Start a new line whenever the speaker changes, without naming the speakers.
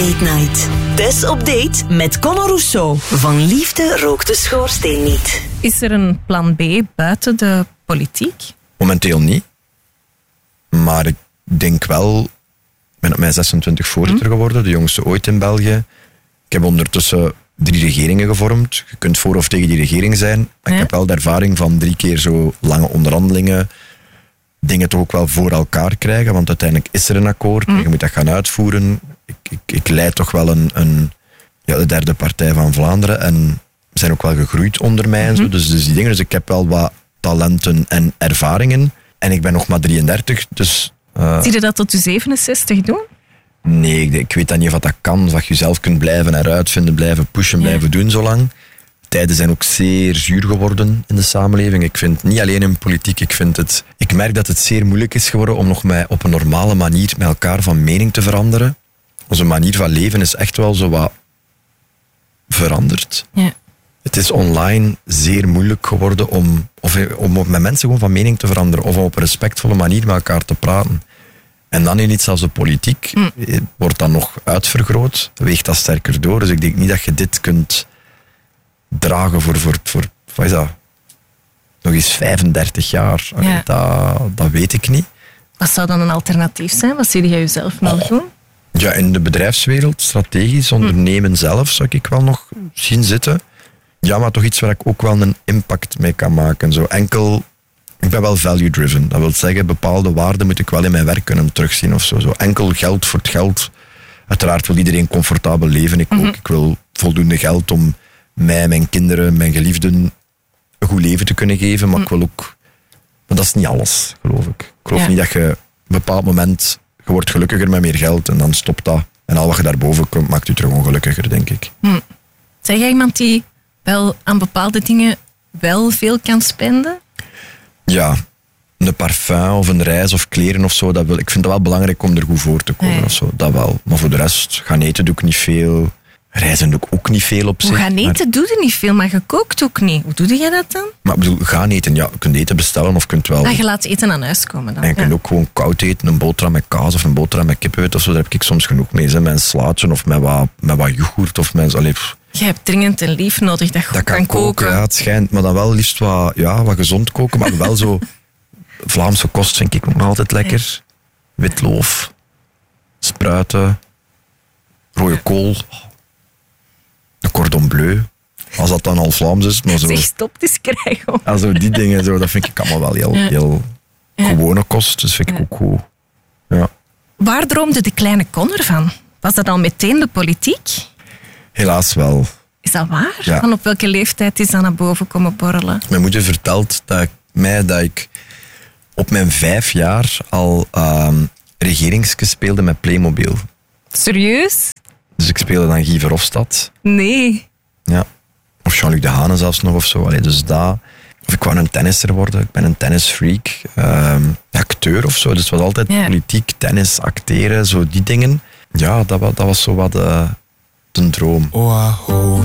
Date Night. Tess op date met Conor Rousseau. Van liefde rookt de schoorsteen niet.
Is er een plan B buiten de politiek?
Momenteel niet. Maar ik denk wel... Ik ben op mijn 26 voorzitter geworden, de jongste ooit in België. Ik heb ondertussen 3 regeringen gevormd. Je kunt voor of tegen die regering zijn. Maar ik heb wel de ervaring van 3 keer zo lange onderhandelingen. Dingen toch ook wel voor elkaar krijgen. Want uiteindelijk is er een akkoord. En je moet dat gaan uitvoeren. Ik leid toch wel de derde partij van Vlaanderen. En we zijn ook wel gegroeid onder mij. En zo. Dus die dingen. Dus ik heb wel wat talenten en ervaringen. En ik ben nog maar 33. Dus...
Zie je dat tot je 67 doen?
Nee, ik weet dan niet of dat kan. Of dat je zelf kunt blijven heruitvinden, blijven pushen, blijven doen zolang. Tijden zijn ook zeer zuur geworden in de samenleving. Ik vind niet alleen in politiek, ik merk dat het zeer moeilijk is geworden om nog op een normale manier met elkaar van mening te veranderen. Onze manier van leven is echt wel zo wat veranderd.
Ja.
Het is online zeer moeilijk geworden om met mensen gewoon van mening te veranderen of om op een respectvolle manier met elkaar te praten. En dan in iets als de politiek wordt dat nog uitvergroot, weegt dat sterker door. Dus ik denk niet dat je dit kunt dragen voor wat is dat? Nog eens 35 jaar. Dat weet ik niet.
Wat zou dan een alternatief zijn? Wat zie jij jezelf nog doen?
Ja, in de bedrijfswereld, strategisch, ondernemen zelf, zou ik wel nog zien zitten. Ja, maar toch iets waar ik ook wel een impact mee kan maken. Zo enkel... Ik ben wel value-driven. Dat wil zeggen, bepaalde waarden moet ik wel in mijn werk kunnen terugzien of zo. Zo enkel geld voor het geld. Uiteraard wil iedereen comfortabel leven. Ik ook. Ik wil voldoende geld om mij, mijn kinderen, mijn geliefden een goed leven te kunnen geven. Maar ik wil ook... Maar dat is niet alles, geloof ik. Ik geloof niet dat je op een bepaald moment... Je wordt gelukkiger met meer geld en dan stopt dat. En al wat je daarboven komt, maakt je terug ongelukkiger, denk ik.
Zeg jij iemand die wel aan bepaalde dingen wel veel kan spenden?
Ja, een parfum of een reis of kleren of zo, ik vind het wel belangrijk om er goed voor te komen. Of zo, dat wel. Maar voor de rest, gaan eten doe ik niet veel. Reizen doe ik ook niet veel op zich.
Gaan eten doe je niet veel, maar je kookt ook niet. Hoe doe jij dat dan?
Maar ik bedoel, gaan eten, ja, je kunt eten bestellen of kunt wel...
Je laat eten aan huis komen dan.
En je kunt ook gewoon koud eten, een boterham met kaas of een boterham met kippenvet of zo, daar heb ik soms genoeg mee. Met een slaatje of met wat yoghurt of met...
Je hebt dringend een lief nodig dat goed kan koken.
Ja, het schijnt. Maar dan wel liefst wat gezond koken. Maar wel zo... Vlaamse kost vind ik nog altijd lekker. Witloof. Spruiten. Rode kool. Een cordon bleu. Als dat dan al Vlaams is. Maar zo,
zeg, stop eens krijgen.
Also die dingen, zo, dat vind ik allemaal wel heel gewone kost. Dus vind ik ook goed. Ja.
Waar droomde de kleine Conor van? Was dat al meteen de politiek?
Helaas wel.
Is dat waar?
Ja.
Van op welke leeftijd is dat naar boven komen borrelen?
Mijn moeder vertelt dat ik op mijn 5 jaar al regeringsken speelde met Playmobil.
Serieus?
Dus ik speelde dan Guy Verhofstadt.
Nee.
Ja. Of Jean-Luc Dehaene zelfs nog of zo. Allee, dus dat. Of ik wou een tennisser worden. Ik ben een tennisfreak. Acteur of zo. Dus het was altijd politiek, tennis, acteren, zo die dingen. Ja, dat was zo wat... een droom.